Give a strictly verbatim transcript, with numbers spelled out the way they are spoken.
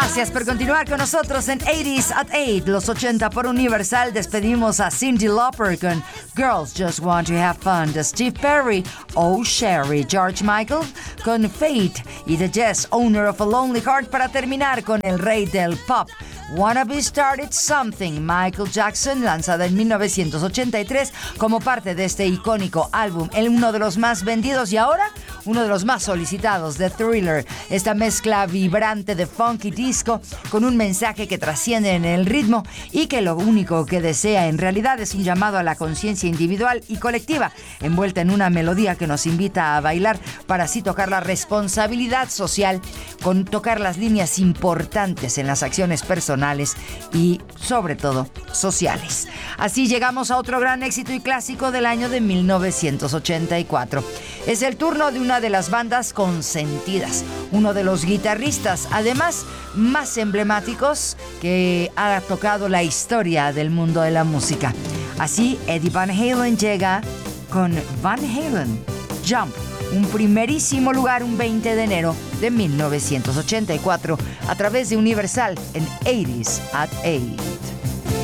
Gracias por continuar con nosotros en eighties at eight, los ochenta por Universal. Despedimos a Cyndi Lauper con Girls Just Want to Have Fun, de Steve Perry, Oh Sherry, George Michael con Fate y The Jazz, Owner of a Lonely Heart, para terminar con el rey del pop, Wanna Be Started Something, Michael Jackson, lanzada en mil novecientos ochenta y tres como parte de este icónico álbum, el uno de los más vendidos y ahora uno de los más solicitados, de Thriller. Esta mezcla vibrante de funk y disco con un mensaje que trasciende en el ritmo y que lo único que desea en realidad es un llamado a la conciencia individual y colectiva, envuelta en una melodía que nos invita a bailar para así tocar la responsabilidad social, con tocar las líneas importantes en las acciones personales y sobre todo sociales. Así llegamos a otro gran éxito y clásico del año de mil novecientos ochenta y cuatro. Es el turno de una de las bandas consentidas, uno de los guitarristas además más emblemáticos que ha tocado la historia del mundo de la música. Así Eddie Van Halen llega con Van Halen Jump, un primerísimo lugar un veinte de enero de mil novecientos ochenta y cuatro a través de Universal en eighties at eight.